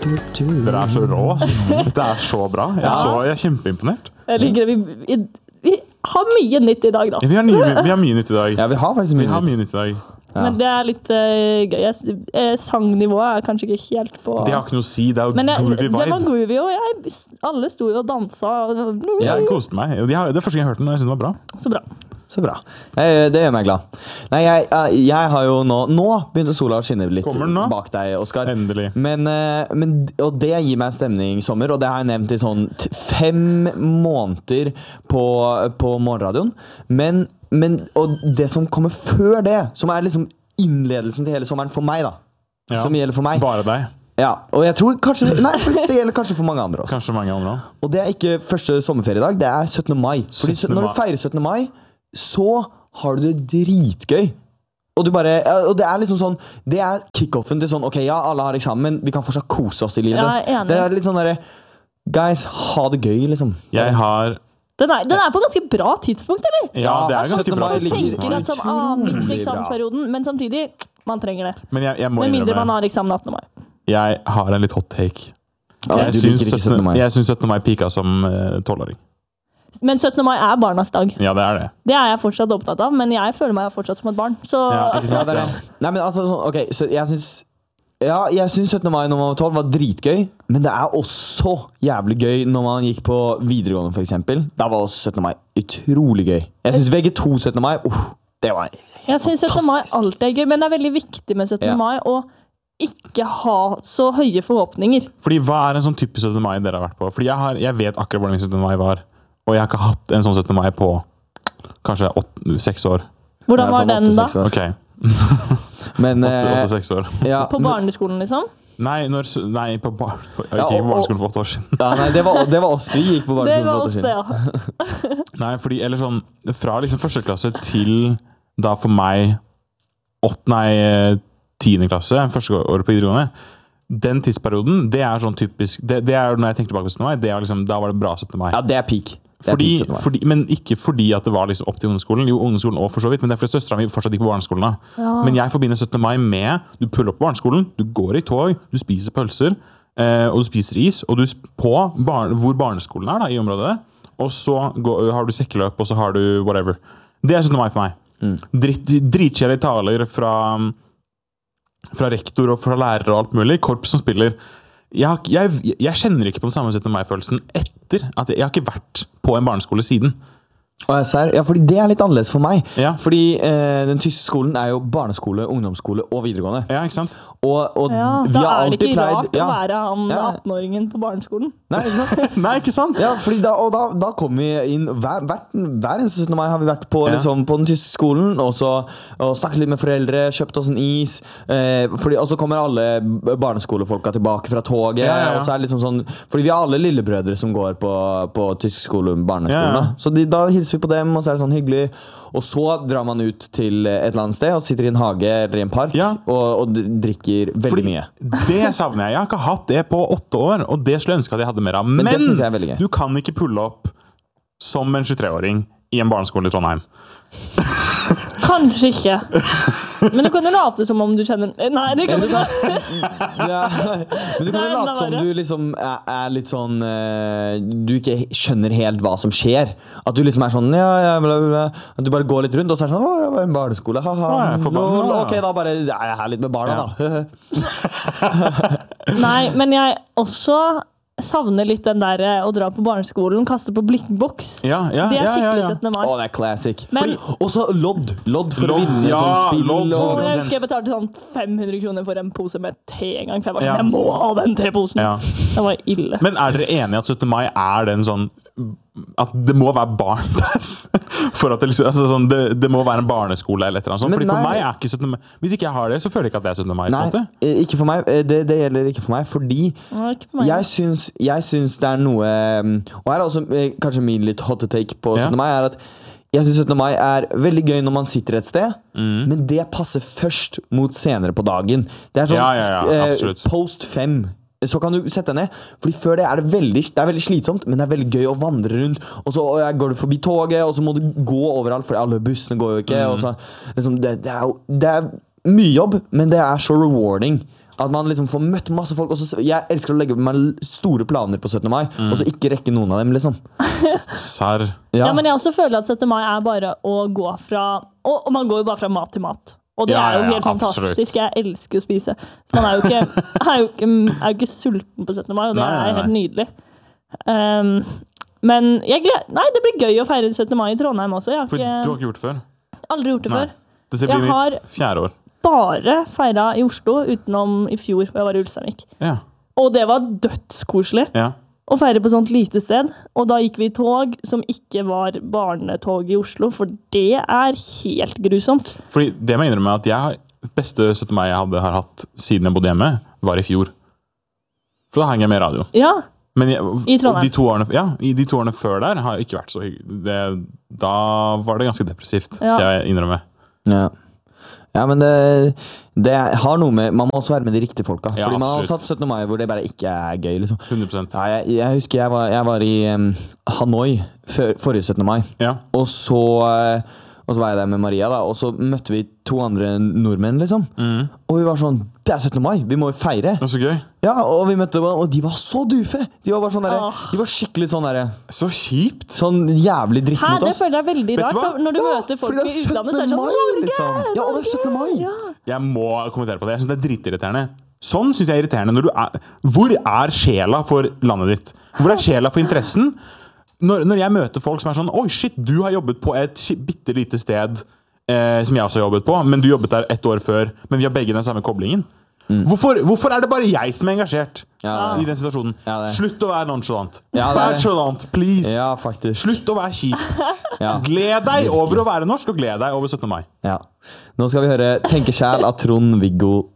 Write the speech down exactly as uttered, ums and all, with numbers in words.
Dere er så rå. Dette er så bra. Jeg, er så, jeg er kjempeimponert. Jeg liker det. Vi, vi, vi har mye nytt i dag, da. Ja, vi, har nye, vi har mye nytt i dag. Ja, vi har faktisk mye, vi har nytt. mye nytt i dag. Ja. Men det er litt uh, gøy. Jeg, uh, sangnivået er kanskje ikke helt på... Det har ikke noe å si. Det er jo Men jeg, groovy vibe. det var groovy, og jeg, alle sto jo og danset. Jeg koste meg. Det er første gang jeg hørte den, og jeg synes det var bra. Så bra. Så bra. Jeg, det gjør meg glad. Nei, jeg, jeg, jeg har jo nå... Nå begynte sola å skinne litt bak deg, Oskar. Endelig. Men, men, og det gir meg stemning i sommer, og det har jeg nevnt i sånn fem måneder på, på morgenradioen. Men, men, og det som kommer før det, som er liksom innledelsen til hele sommeren for meg da, ja, som gjelder for meg. Bare deg. Ja, og jeg tror kanskje, nei, det gjelder kanskje for mange andre også. Kanskje mange andre også. Og det er ikke første sommerferiedag, det er syttende mai. Fordi syttende når du feirer syttende mai, så har du det dritgøy. Og du bare, og det er liksom sånn, det er kick-offen til sånn, ok, ja, alle har eksamen, men vi kan fortsatt kose oss i livet. Ja, jeg er enig. Det er litt sånn der, guys, ha det gøy, liksom. Jeg har... Den er, den er på ganske bra tidspunkt, eller? Ja, det er ganske bra tidspunkt. Jeg tenker at sånn, ah, midt i Utrolig eksamensperioden, men samtidig, man trenger det. Men jeg, jeg må Med mindre innrømme, man har eksamen attende mai. jeg har en litt hot take. Ja, Jeg du syns liker ikke syttende syttende mai. jeg syns syttende mai pika som uh, tolvåring. Men syttende mai er barnas dag. Ja, det er det. Det er jeg fortsatt opptatt av, men jeg føler meg fortsatt som et barn. Så Ja, Ikke sant? Det er det. Nei, men altså, sånn, ok, så jeg synes Ja, jeg synes syttende mai når man var tolv var dritgøy, men det er også jævlig gøy når man gikk på videregående for eksempel. Da var også syttende mai utrolig gøy. Jeg synes V G to syttende mai, uh, det var jeg synes syttende mai alltid er gøy, men det er veldig viktig med syttende Ja. mai å ikke ha så høye forhåpninger. Fordi hva er en sånn typisk syttende mai dere har vært på? Fordi jeg, har, jeg vet akkurat hvordan syttende mai var, og jeg har ikke hatt en sånn syttende mai på kanskje åtte, seks år. Hvordan Ja, var sånn den da? åtte, seks år. Ok, Men åtte, eh, åtte, seks år. ja, På barneskolen, liksom? Nei, når, nei på bar, jeg Ja, gikk på og- barneskolen for åtte år siden. ja, nei, det var, det var oss vi gikk på Det barneskolen var for oss åtte det, år siden. ja. Nei, fordi, eller sånn, fra liksom første klasse til da for meg åtte, nei, tiende klasse, første året på videregående, den tidsperioden, det er sånn typisk, det, det er når jeg tenker tilbake på syttende mai, det er liksom, da var det bra syttende mai. Ja, det er peak. Det er Fordi, peak syttende mai. fordi, men ikke fordi at det var liksom opp til ungdomsskolen, jo ungdomsskolen også for så vidt, men det er fordi søstera mi fortsatt gikk på barneskolen da. Ja. Men jeg forbinder syttende mai med, du puller opp på barneskolen, du går i tog, du spiser pølser, eh, og du spiser is, og du sp- på barn, hvor barneskolen er da, i området, og så går, har du sekkeløp, og så har du whatever. Det er syttende mai for meg. Mm. Dritt, dritkjærlige taler fra, fra rektor og fra lærere og alt mulig, korps som spiller. Jeg, har- jeg, jeg kjenner ikke på den samme syttende mai-følelsen etter at jeg, jeg har ikke vært på en barneskole siden. Og jeg ser, ja, fordi det er litt annerledes for meg. Ja. Fordi eh, den tyske skolen er jo barneskole, ungdomsskole og videregående. Ja, ikke sant? Og, og Ja, vi da har er det alltid ikke pleid rart ja. å være han Ja. atten-åringen på barneskolen. Nei, ikke sant? Nei, ikke sant? Ja, fordi da, og da, da kom vi inn hver, hver, hver eneste syttende mai har vi vært på, Ja. liksom, på den tyske skolen og, så, og snakket litt med foreldre, kjøpt oss en is eh, fordi, og så kommer alle barneskolefolka tilbake fra toget Ja, ja, ja. og så er det liksom sånn, fordi vi har alle lillebrødre som går på, på tysk skole, barneskolen Ja, ja. da. Så de, da hilser vi på dem og så er det sånn hyggelig og så drar man ut til et eller annet sted og sitter i en hage eller i en park Ja. og, og drikker veldig Fordi mye. det savner jeg. Jeg har ikke hatt det på åtte år, og det skulle jeg ønske at jeg hadde mer av. Men, det synes jeg er veldig gøy. du kan ikke pulle opp som en tjuetre-åring i en barneskole i Trondheim. Kanskje ikke. Men du kan jo late som om du kjenner... Nei, det kan du ikke. Ja, men du kan Nei, jo late enda som verre. du liksom er, er litt sånn eh, du ikke skjønner helt hva som skjer. At du liksom er sånn ja, ja, bla, bla, bla. At du bare går litt rundt og så er det sånn å, jeg var i en barneskole, haha. Å, jeg er forbanna. Lol. Ok, da bare er jeg her litt med barna, Ja. da. Nei, men jeg også savner litt den der eh, å dra på barneskolen, kaste på blikkboks. Ja, ja, Det er ja, ja, skikkelig ja. syttende mai. Å, det er classic. Men- Fordi, også lodd. Lodd for å Lodd, vinne ja, sånn spill. lodd, Og og, jeg husker jeg betalte sånn fem hundre kroner for en pose med te en gang, for jeg var sånn, Ja. jeg må ha den teposen. Ja. Det var ille. Men er dere enige at syttende mai er den sånn at det må være barn der? For at det, liksom, altså sånn, det, det må være en barneskole eller et eller annet sånt. Men Fordi for nei. meg er ikke syttende mai. Hvis ikke jeg har det, så føler jeg ikke at det er syttende mai. på nei, en måte. eh, ikke for meg. Eh, Det, det gjelder ikke for meg, fordi Det var ikke for meg. Jeg syns, jeg syns det er noe um, Og her er også eh, kanskje min litt hot take på Ja. syttende mai er at jeg syns syttende mai er veldig gøy når man sitter et sted, men det passer først mot senere på dagen. Det er sånn Ja, ja, ja, eh, absolutt. post fem. Så kan du sette deg ned. Fordi før det er det veldig, det er veldig slitsomt, men det er veldig gøy å vandre rundt. Og så og jeg går du forbi toget, og så må du gå overalt, for alle bussene går jo ikke. Og så, liksom, det, det, er, jo- det er mye jobb, men det er så rewarding. At man liksom får møtt masse folk. Og så, jeg elsker å legge meg store planer på syttende mai, mm. og så ikke rekke noen av dem, liksom. Serr. Ja. ja, men jeg også føler at syttende mai er bare å gå fra Og, og man går jo bare fra mat til mat. Og det ja, er jo helt ja, fantastisk. Absolutt. Jeg elsker å spise. Så man er jo ikke, er jo ikke, er jo ikke sulten på syttende mai, og det nei, er helt nei. nydelig. Um, men jeg gleder, nei, det blir gøy å feire syttende mai i Trondheim også. Jeg har For ikke, du har ikke gjort det før? Aldri gjort det nei. før. Dette blir jeg mitt fjerde år. Bare feira i Oslo, utenom i fjor, hvor jeg var i Ulsteinvik. Ja. Og det var dødskoselig ja. å feire på sånt lite sted. Og da gikk vi i tog som ikke var barnetog i Oslo, for det er helt grusomt. Fordi det må jeg innrømme at jeg har, beste syttende mai jeg hadde, har hatt siden jeg bodde hjemme, var i fjor. For da hang jeg med radio. Ja. Men jeg, I Trondheim. De to årene, ja, i de to årene før der har jeg ikke vært så hyggelig. Det, da var det ganske depressivt, skal ja. jeg innrømme. Ja. Ja, men det, det har noe med man må også være med de riktige folka. Ja, fordi man absolutt. har også hatt syttende mai hvor det bare ikke er gøy, liksom. hundre prosent. Ja, jeg, jeg husker jeg var, jeg var i um, Hanoi for, forrige syttende mai. Ja. Og så uh, Og så var jeg der med Maria, da, og så møtte vi to andre nordmenn, liksom. Mm. Og vi var sånn, det er syttende mai, vi må jo feire. Det var så gøy. Ja, og vi møtte, og de var så dufe. De var bare sånn der, Åh. de var skikkelig sånn der. Så kjipt. Sånn jævlig dritt Hæ, mot det oss. føler jeg er veldig rart, for når du ja, møter folk i utlandet, så er det sånn, mai, liksom. Ja, og det er syttende mai. Ja. Jeg må kommentere på det. Jeg synes det er dritirriterende. Sånn synes jeg er irriterende når du er... Hvor er sjela for landet ditt? Hvor er sjela for interessen? Når, når jeg møter folk som er sånn, oi shit, du har jobbet på et bitte lite sted Eh, som jeg også har jobbet på, men du jobbet der ett år før, men vi har begge den samme koblingen. Mm. Hvorfor, hvorfor er det bare jeg som er engasjert ja, i den situasjonen? Ja, Slutt å være nonchalant. Ja, Vær chalant, please. Ja, faktisk. Slutt å være kjip. Ja. Gled deg over å være norsk, og gled deg over syttende mai. Ja. Nå skal vi høre Tenke sjæl av Trond-Viggo